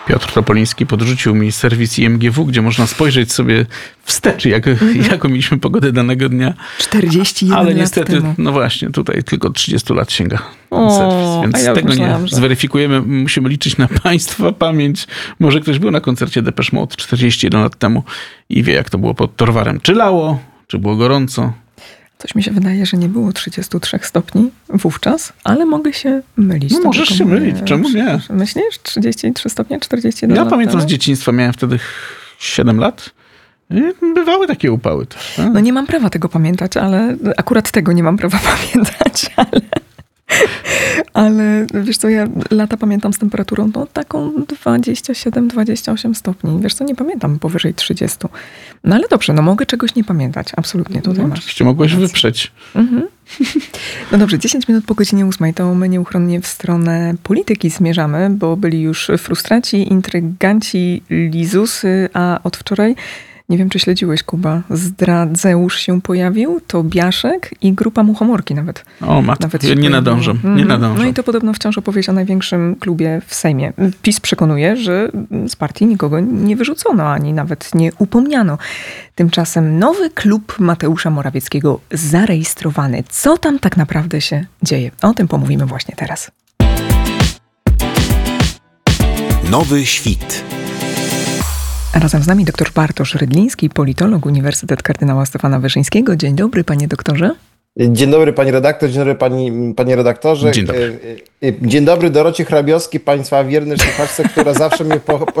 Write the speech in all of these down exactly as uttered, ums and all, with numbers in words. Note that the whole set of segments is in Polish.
Piotr Topoliński podrzucił mi serwis I M G W, gdzie można spojrzeć sobie wstecz, jak, mm-hmm. jaką mieliśmy pogodę danego dnia. czterdzieści jeden Ale lat niestety, temu. no właśnie, tutaj tylko trzydzieści lat sięga ten O, serwis, więc a ja tego myślałam, nie że... zweryfikujemy. Musimy liczyć na państwa pamięć. Może ktoś był na koncercie Depeche Mode czterdzieści jeden lat temu i wie, jak to było pod Torwarem. Czy lało, czy było gorąco. Coś mi się wydaje, że nie było trzydziestu trzech stopni wówczas, ale mogę się mylić. No możesz się mylić, czemu nie? Myślisz? trzydzieści trzy stopnie, czterdzieści jeden Ja lat pamiętam temu? z dzieciństwa, miałem wtedy siedem lat. I bywały takie upały też. Tak? No nie mam prawa tego pamiętać, ale akurat tego nie mam prawa pamiętać, ale... Ale wiesz co, ja lata pamiętam z temperaturą no taką dwadzieścia siedem dwadzieścia osiem stopni. Wiesz co, nie pamiętam powyżej trzydziestu. No ale dobrze, no mogę czegoś nie pamiętać. Absolutnie, tutaj No, masz. oczywiście mogłeś rację. wyprzeć. Mhm. No dobrze, dziesięć minut po godzinie ósmej, to my nieuchronnie w stronę polityki zmierzamy, bo byli już frustraci, intryganci, lizusy, a od wczoraj, nie wiem czy śledziłeś, Kuba, Zdradzeusz się pojawił, Tobiaszek i grupa Muchomorki nawet. O matko, Nawet ja się nie pojawiło. nadążam, nie Mhm. nadążam. No i to podobno wciąż opowieść o największym klubie w Sejmie. PiS przekonuje, że z partii nikogo nie wyrzucono, ani nawet nie upomniano. Tymczasem nowy klub Mateusza Morawieckiego zarejestrowany. Co tam tak naprawdę się dzieje? O tym pomówimy właśnie teraz. Nowy świt. Razem z nami dr Bartosz Rydliński, politolog, Uniwersytet Kardynała Stefana Wyszyńskiego. Dzień dobry, panie doktorze. Dzień dobry pani redaktor, dzień dobry pani, panie redaktorze. Dzień dobry. Dzień dobry Dorocie Hrabiowski, państwa wiernej słuchaczce, która zawsze mnie po, po,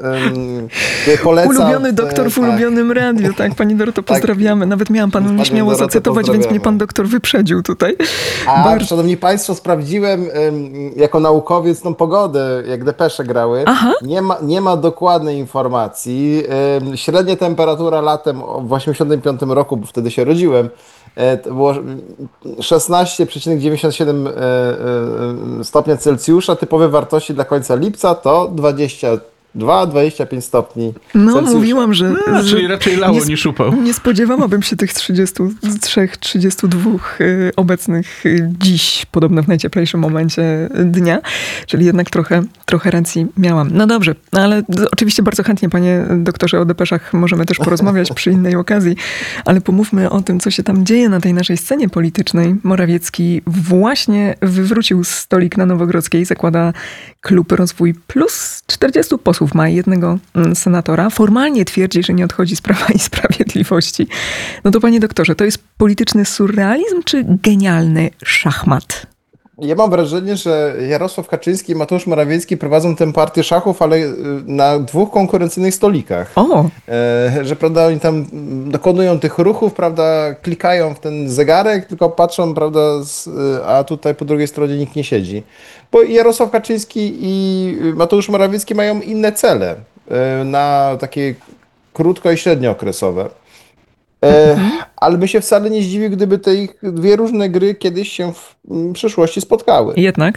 e, poleca. Ulubiony doktor w tak. ulubionym radiu, tak, pani Doroto, pozdrawiamy. Nawet miałam panu Panią nieśmiało Dorotę zacytować, więc mnie pan doktor wyprzedził tutaj. A Bar- szanowni państwo, sprawdziłem em, jako naukowiec tą pogodę, jak depesze grały. Aha. Nie ma, nie ma dokładnej informacji. Em, Średnia temperatura latem w osiemdziesiątym piątym roku, bo wtedy się rodziłem, e, to było szesnaście przecinek dziewięćdziesiąt siedem e, e, stopnia Celsjusza. Typowe wartości dla końca lipca to dwadzieścia dwa dwadzieścia pięć stopni No, Celsjusza. mówiłam, że, No, że czyli raczej lało nie, niż upał. nie spodziewałabym się tych trzydziestu trzech trzydziestu dwóch y, obecnych y, dziś, podobno w najcieplejszym momencie dnia, czyli jednak trochę, trochę racji miałam. No dobrze, ale oczywiście bardzo chętnie, panie doktorze, o depeszach możemy też porozmawiać przy innej okazji, ale pomówmy o tym, co się tam dzieje na tej naszej scenie politycznej. Morawiecki właśnie wywrócił stolik na Nowogrodzkiej, zakłada klub Rozwój Plus, czterdziestu posłów ma, jednego senatora. Formalnie twierdzi, że nie odchodzi z Prawa i Sprawiedliwości. No to panie doktorze, to jest polityczny surrealizm czy genialny szachmat? Ja mam wrażenie, że Jarosław Kaczyński i Mateusz Morawiecki prowadzą tę partię szachów, ale y, na dwóch konkurencyjnych stolikach. O! E, że prawda, oni tam dokonują tych ruchów, prawda, klikają w ten zegarek, tylko patrzą, prawda, z, a tutaj po drugiej stronie nikt nie siedzi. Bo Jarosław Kaczyński i Mateusz Morawiecki mają inne cele e, na takie krótko i średniookresowe. E, ale by się wcale nie zdziwił, gdyby te ich dwie różne gry kiedyś się w m, przyszłości spotkały. Jednak.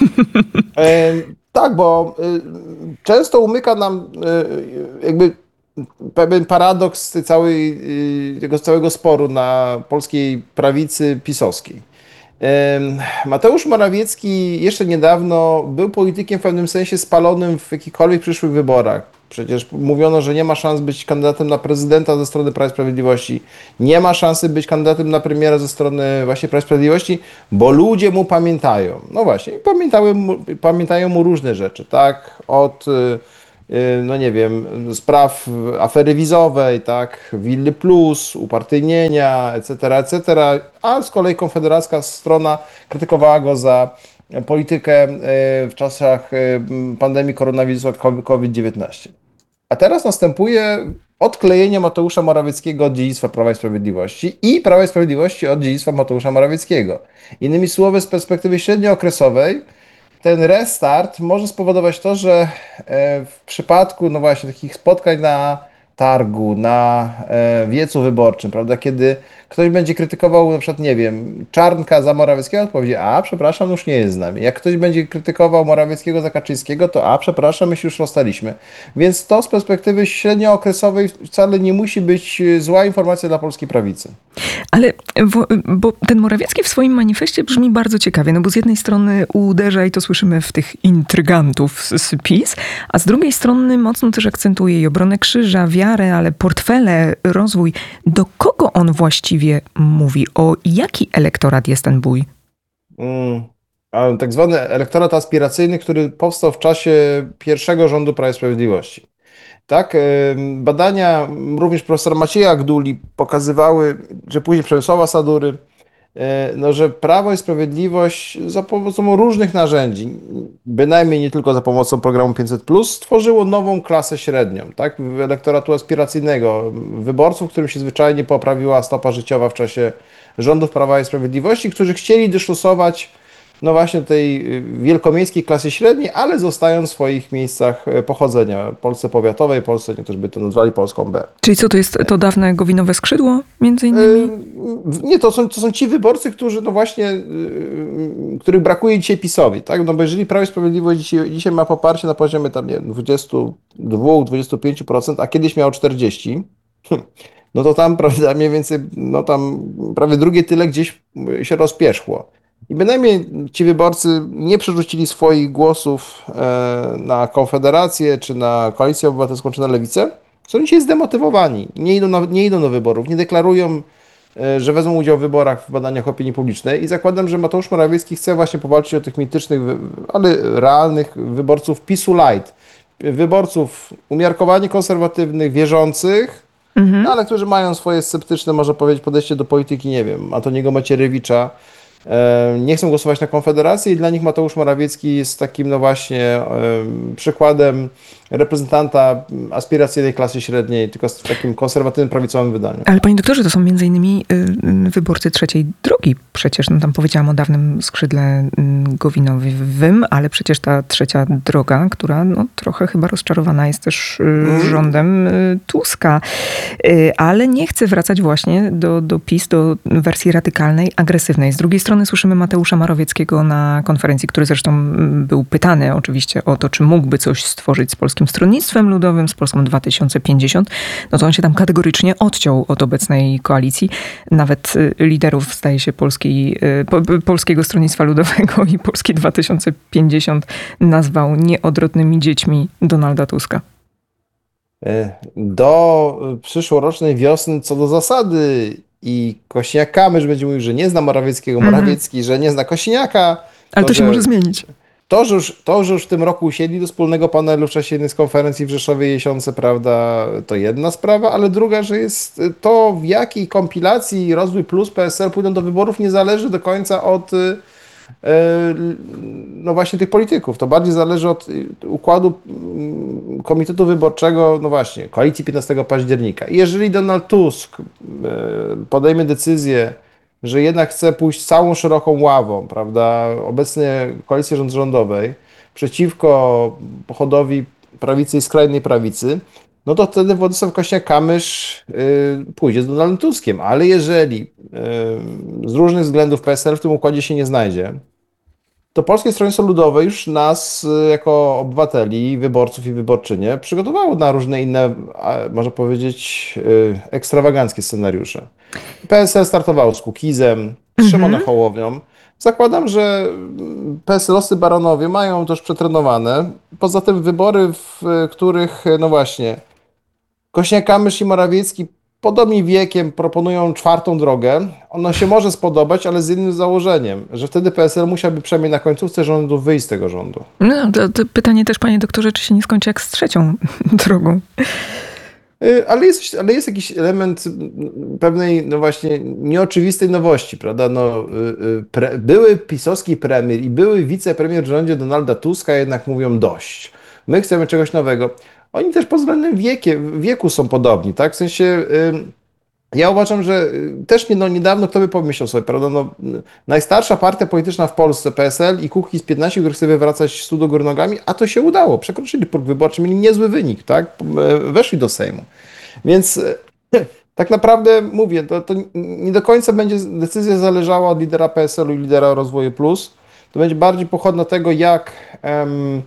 E, tak, bo e, często umyka nam e, jakby pewien paradoks tej całej, e, tego całego sporu na polskiej prawicy pisowskiej. E, Mateusz Morawiecki jeszcze niedawno był politykiem w pewnym sensie spalonym w jakichkolwiek przyszłych wyborach. Przecież mówiono, że nie ma szans być kandydatem na prezydenta ze strony Prawa i Sprawiedliwości. Nie ma szansy być kandydatem na premiera ze strony właśnie Prawa i Sprawiedliwości, bo ludzie mu pamiętają. No właśnie, pamiętały mu, pamiętają mu różne rzeczy, tak? Od, no nie wiem, spraw afery wizowej, tak? Willy Plus, upartyjnienia, et cetera, et cetera. A z kolei konfederacka strona krytykowała go za politykę w czasach pandemii koronawirusa COVID dziewiętnaście. A teraz następuje odklejenie Mateusza Morawieckiego od dziedzictwa Prawa i Sprawiedliwości i Prawa i Sprawiedliwości od dziedzictwa Mateusza Morawieckiego. Innymi słowy, z perspektywy średniookresowej ten restart może spowodować to, że w przypadku no właśnie takich spotkań na targu, na e, wiecu wyborczym, prawda, kiedy ktoś będzie krytykował na przykład, nie wiem, Czarnka za Morawieckiego, odpowiedzi, a przepraszam, już nie jest z nami. Jak ktoś będzie krytykował Morawieckiego za Kaczyńskiego, to a przepraszam, my się już rozstaliśmy. Więc to z perspektywy średniookresowej wcale nie musi być zła informacja dla polskiej prawicy. Ale wo, bo ten Morawiecki w swoim manifestie brzmi bardzo ciekawie, no bo z jednej strony uderza, i to słyszymy w tych intrygantów z, z PiS, a z drugiej strony mocno też akcentuje i obronę krzyża, wiarę, ale portfele, rozwój. Do kogo on właściwie mówi? O jaki elektorat jest ten bój? Mm, a tak zwany elektorat aspiracyjny, który powstał w czasie pierwszego rządu Prawa i Sprawiedliwości. Tak, y, badania również profesora Macieja Gduli pokazywały, że później Przemysława Sadury, y, no, że Prawo i Sprawiedliwość za pomocą różnych narzędzi, bynajmniej nie tylko za pomocą programu pięćset plus, stworzyło nową klasę średnią, tak, elektoratu aspiracyjnego, wyborców, którym się zwyczajnie poprawiła stopa życiowa w czasie rządów Prawa i Sprawiedliwości, którzy chcieli dyszlusować no właśnie tej wielkomiejskiej klasy średniej, ale zostają w swoich miejscach pochodzenia. Polsce powiatowej, Polsce, niektórzy by to nazwali Polską B. Czyli co, to jest to dawne Gowinowe skrzydło między innymi? Yy, Nie, to są, to są ci wyborcy, którzy no właśnie, yy, których brakuje dzisiaj PiS-owi, tak? No bo jeżeli Prawo i Sprawiedliwość dzisiaj, dzisiaj ma poparcie na poziomie tam, nie wiem, dwadzieścia dwa do dwudziestu pięciu procent, a kiedyś miało czterdzieści procent, no to tam, prawda, mniej więcej, no tam prawie drugie tyle gdzieś się rozpierzchło. I bynajmniej ci wyborcy nie przerzucili swoich głosów na Konfederację, czy na Koalicję Obywatelską, czy na Lewicę, są dzisiaj zdemotywowani. Nie idą, na, nie idą do wyborów, nie deklarują, że wezmą udział w wyborach, w badaniach opinii publicznej i zakładam, że Mateusz Morawiecki chce właśnie powalczyć o tych mitycznych, ale realnych wyborców PiSu light. Wyborców umiarkowanie konserwatywnych, wierzących, mhm. no, ale którzy mają swoje sceptyczne, można powiedzieć, podejście do polityki, nie wiem, Antoniego Macierewicza, nie chcą głosować na Konfederację i dla nich Mateusz Morawiecki jest takim no właśnie przykładem reprezentanta aspiracyjnej klasy średniej, tylko z takim konserwatywnym, prawicowym wydaniem. Ale panie doktorze, to są między innymi wyborcy trzeciej drogi. Przecież, no tam powiedziałam o dawnym skrzydle Gowinowym, ale przecież ta trzecia droga, która no, trochę chyba rozczarowana jest też rządem Tuska. Ale nie chce wracać właśnie do, do PiS, do wersji radykalnej, agresywnej. Z drugiej strony słyszymy Mateusza Morawieckiego na konferencji, który zresztą był pytany oczywiście o to, czy mógłby coś stworzyć z Polskim Stronnictwem Ludowym, z Polską dwa tysiące pięćdziesiąt, no to on się tam kategorycznie odciął od obecnej koalicji. Nawet liderów, zdaje się, Polski, po, Polskiego Stronnictwa Ludowego i Polski dwa tysiące pięćdziesiąt nazwał nieodrodnymi dziećmi Donalda Tuska. Do przyszłorocznej wiosny co do zasady i Kosiniak-Kamysz będzie mówił, że nie zna Morawieckiego, Morawiecki, mm-hmm. że nie zna Kosiniaka. Ale to, to się że... może zmienić. To że, już, to, że już w tym roku usiedli do wspólnego panelu w czasie jednej z konferencji w Rzeszowie Jesiące, prawda, to jedna sprawa, ale druga, że jest to, w jakiej kompilacji Rozwój Plus, P S L pójdą do wyborów, nie zależy do końca od no właśnie tych polityków. To bardziej zależy od układu Komitetu Wyborczego, no właśnie, koalicji piętnastego października. I jeżeli Donald Tusk podejmie decyzję, że jednak chce pójść całą szeroką ławą, prawda, obecnie koalicji rządowej przeciwko pochodowi prawicy i skrajnej prawicy, no to wtedy Władysław Kosiniak-Kamysz y, pójdzie z Donaldem Tuskiem. Ale jeżeli y, z różnych względów P S L w tym układzie się nie znajdzie, to Polskie Stronnictwo Ludowe już nas y, jako obywateli, wyborców i wyborczynie przygotowało na różne inne, a, można powiedzieć, y, ekstrawaganckie scenariusze. P S L startowało z Kukizem, z Szymonem Hołownią. Zakładam, że P S L-owscy baronowie mają to już przetrenowane. Poza tym wybory, w których, no właśnie, Kosiniak-Kamysz i Morawiecki podobni wiekiem proponują czwartą drogę. Ono się może spodobać, ale z innym założeniem, że wtedy P S L musiałby przynajmniej na końcówce rządu wyjść z tego rządu. No, to, to pytanie też, panie doktorze, czy się nie skończy jak z trzecią drogą? Ale jest, ale jest jakiś element pewnej, no właśnie, nieoczywistej nowości, prawda? No, pre, były pisowski premier i były wicepremier w rządzie Donalda Tuska jednak mówią dość. My chcemy czegoś nowego. Oni też pod względem wiekie, wieku są podobni, tak? W sensie, y, ja uważam, że też nie, no, niedawno kto by pomyślał sobie, prawda? No, najstarsza partia polityczna w Polsce, P S L i Kukiz piętnaście, który chce wywracać stół do góry nogami, a to się udało. Przekroczyli próg wyborczy, mieli niezły wynik, tak? Weszli do Sejmu. Więc tak naprawdę mówię, to, to nie do końca będzie decyzja zależała od lidera P S L-u i lidera Rozwoju Plus. To będzie bardziej pochodna tego, jak um,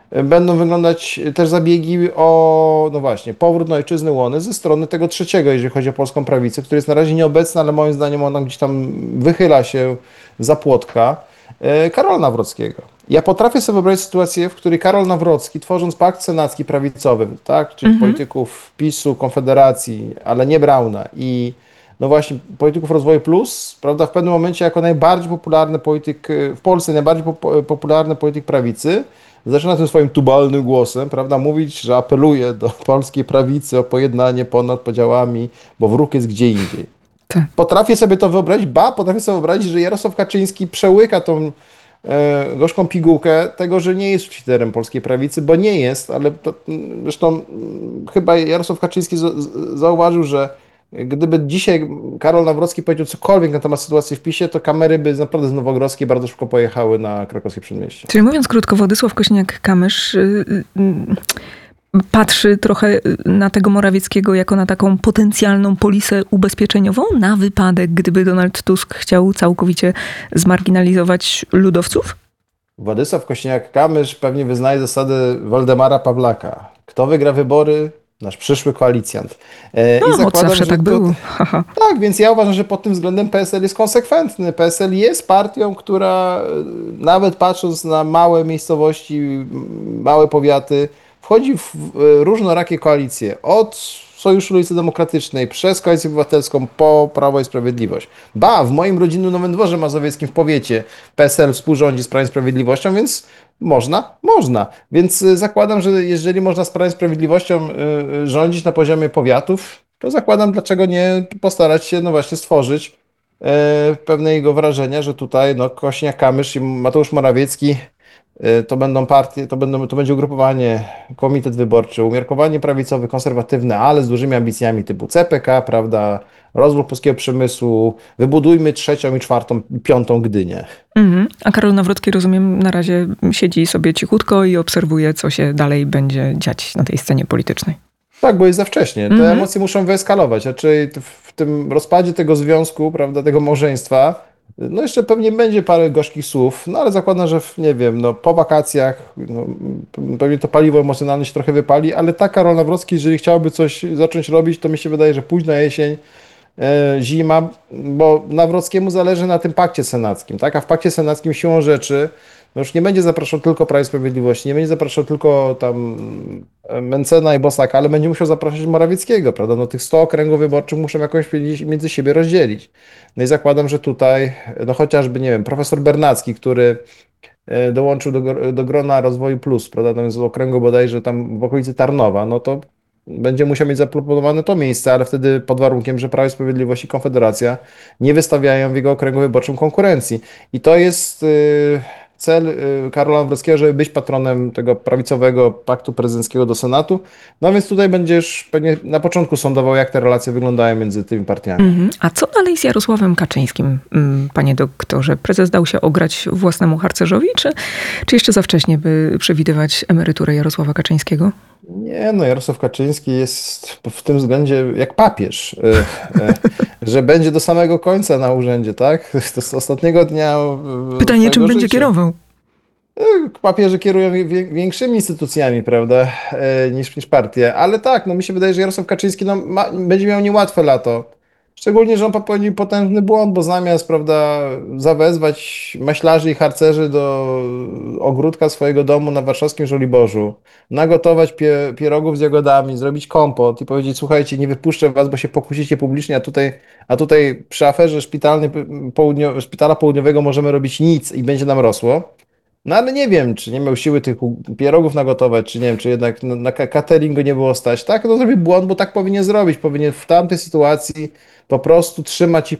będą wyglądać też zabiegi o, no właśnie, powrót na ojczyzny łony ze strony tego trzeciego, jeżeli chodzi o polską prawicę, który jest na razie nieobecny, ale moim zdaniem ona gdzieś tam wychyla się za płotka, Karola Nawrockiego. Ja potrafię sobie wyobrazić sytuację, w której Karol Nawrocki, tworząc pakt senacki prawicowy, tak, czyli Mhm. polityków PiSu, Konfederacji, ale nie Brauna i no właśnie polityków Rozwoju Plus, prawda, w pewnym momencie jako najbardziej popularny polityk w Polsce, najbardziej pop- popularny polityk prawicy, zaczyna tym swoim tubalnym głosem, prawda, mówić, że apeluje do polskiej prawicy o pojednanie ponad podziałami, bo wróg jest gdzie indziej. Tak. Potrafię sobie to wyobrazić, ba, potrafię sobie wyobrazić, że Jarosław Kaczyński przełyka tą e, gorzką pigułkę tego, że nie jest liderem polskiej prawicy, bo nie jest, ale to, zresztą mm, chyba Jarosław Kaczyński z, z, zauważył, że gdyby dzisiaj Karol Nawrocki powiedział cokolwiek na temat sytuacji w PiSie, to kamery by naprawdę z Nowogrodzkiej bardzo szybko pojechały na krakowskie przedmieście. Czyli mówiąc krótko, Władysław Kosiniak-Kamysz y, y, y, patrzy trochę na tego Morawieckiego jako na taką potencjalną polisę ubezpieczeniową na wypadek, gdyby Donald Tusk chciał całkowicie zmarginalizować ludowców? Władysław Kosiniak-Kamysz pewnie wyznaje zasady Waldemara Pawlaka. Kto wygra wybory? Nasz przyszły koalicjant. E, No, i od zakładam, zawsze że tak to- było. Haha. Tak, więc ja uważam, że pod tym względem P S L jest konsekwentny. P S L jest partią, która e, nawet patrząc na małe miejscowości, m, małe powiaty, wchodzi w e, różnorakie koalicje. Od Sojuszu Lewicy Demokratycznej, przez Koalicję Obywatelską, po Prawo i Sprawiedliwość. Ba, w moim rodzinnym Nowym Dworze Mazowieckim w powiecie P S L współrządzi z Prawem i Sprawiedliwością, więc można, można. Więc y, zakładam, że jeżeli można z Prawem i Sprawiedliwością y, y, rządzić na poziomie powiatów, to zakładam, dlaczego nie postarać się, no właśnie, stworzyć y, pewne jego wrażenie, że tutaj no, Kosiniak-Kamysz i Mateusz Morawiecki y, to będą partie, to, będą, to będzie ugrupowanie, komitet wyborczy, umiarkowanie prawicowe, konserwatywne, ale z dużymi ambicjami typu C P K, prawda, rozwój polskiego przemysłu, wybudujmy trzecią i czwartą, i piątą Gdynię. Mhm. A Karol Nawrocki, rozumiem, na razie siedzi sobie cichutko i obserwuje, co się dalej będzie dziać na tej scenie politycznej. Tak, bo jest za wcześnie. Te Mhm. emocje muszą wyeskalować. Znaczy w tym rozpadzie tego związku, prawda, tego małżeństwa, no jeszcze pewnie będzie parę gorzkich słów, no ale zakładam, że w, nie wiem, no po wakacjach no, pewnie to paliwo emocjonalne się trochę wypali, ale tak Karol Nawrocki, jeżeli chciałby coś zacząć robić, to mi się wydaje, że późna jesień, e, zima, bo Nawrockiemu zależy na tym pakcie senackim, tak? A w pakcie senackim siłą rzeczy no już nie będzie zapraszał tylko Prawa i Sprawiedliwości, nie będzie zapraszał tylko tam Mencena i Bosaka, ale będzie musiał zapraszać Morawieckiego, prawda? No tych sto okręgów wyborczych muszą jakoś między siebie rozdzielić. No i zakładam, że tutaj, no chociażby, nie wiem, profesor Bernacki, który e, dołączył do, gr- do grona Rozwoju Plus, prawda? Tam z okręgu bodajże tam w okolicy Tarnowa, no to będzie musiał mieć zaproponowane to miejsce, ale wtedy pod warunkiem, że Prawo i Sprawiedliwość i Konfederacja nie wystawiają w jego okręgu wyborczym konkurencji. I to jest y, cel y, Karola Nawrockiego, żeby być patronem tego prawicowego paktu prezydenckiego do Senatu. No więc tutaj będziesz pewnie na początku sądował, jak te relacje wyglądają między tymi partiami. Mhm. A co dalej z Jarosławem Kaczyńskim, mm, panie doktorze? Prezes dał się ograć własnemu harcerzowi, czy, czy jeszcze za wcześnie, by przewidywać emeryturę Jarosława Kaczyńskiego? Nie, no Jarosław Kaczyński jest w tym względzie jak papież, y, y, że będzie do samego końca na urzędzie, tak? To z ostatniego dnia y, Pytanie, czym swojego będzie życia. kierował? Papieże kierują wie- większymi instytucjami, prawda, e, niż, niż partie. Ale tak, no mi się wydaje, że Jarosław Kaczyński no, ma, będzie miał niełatwe lato. Szczególnie, że on popełnił potężny błąd, bo zamiast, prawda, zawezwać maślarzy i harcerzy do ogródka swojego domu na warszawskim Żoliborzu, nagotować pie, pierogów z jagodami, zrobić kompot i powiedzieć, słuchajcie, nie wypuszczę was, bo się pokusicie publicznie, a tutaj, a tutaj przy aferze szpitalnej, południo, szpitala południowego możemy robić nic i będzie nam rosło. No ale nie wiem, czy nie miał siły tych pierogów nagotować, czy nie wiem, czy jednak na, na catering go nie było stać. Tak, to zrobił błąd, bo tak powinien zrobić. Powinien w tamtej sytuacji po prostu trzymać ich